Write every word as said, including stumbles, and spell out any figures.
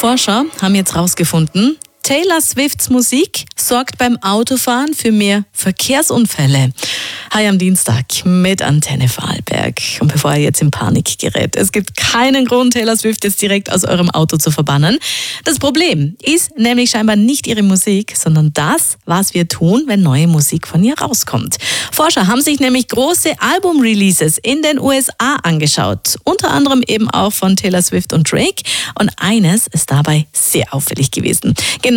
Forscher haben jetzt herausgefunden, Taylor Swifts Musik sorgt beim Autofahren für mehr Verkehrsunfälle. Hi am Dienstag mit Antenne Vorarlberg. Und bevor er jetzt in Panik gerät, es gibt keinen Grund, Taylor Swift jetzt direkt aus eurem Auto zu verbannen. Das Problem ist nämlich scheinbar nicht ihre Musik, sondern das, was wir tun, wenn neue Musik von ihr rauskommt. Forscher haben sich nämlich große Album-Releases in den U S A angeschaut. Unter anderem eben auch von Taylor Swift und Drake. Und eines ist dabei sehr auffällig gewesen.